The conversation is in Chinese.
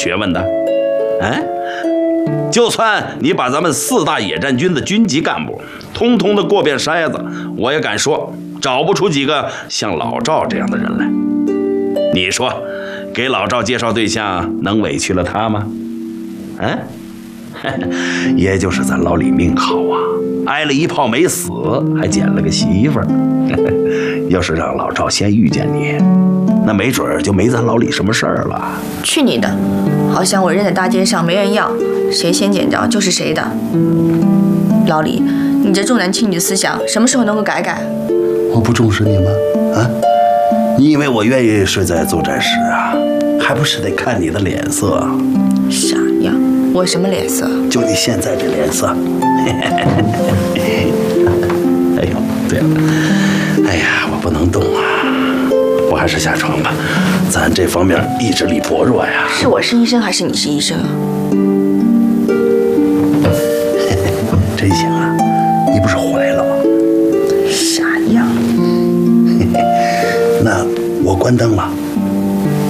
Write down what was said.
学问的？哎，就算你把咱们4大野战军的军级干部通通的过遍筛子，我也敢说找不出几个像老赵这样的人来。你说，给老赵介绍对象能委屈了他吗？嗯，也就是咱老李命好啊，挨了一炮没死，还捡了个媳妇儿。要是让老赵先遇见你，那没准就没咱老李什么事儿了。 去你的！好像我扔在大街上没人要，谁先捡着就是谁的。老李，你这重男轻女的思想什么时候能够改改？ 我不重视你吗？啊？你以为我愿意睡在作战室啊？还不是得看你的脸色。 傻样，我什么脸色？ 就你现在这脸色。哎呦，对了，哎呀，我不能动啊，我还是下床吧，咱这方面意志力薄弱呀。 是我是医生还是你是医生啊？ 真行啊，你不是怀了吗？ 傻样。 那我关灯了。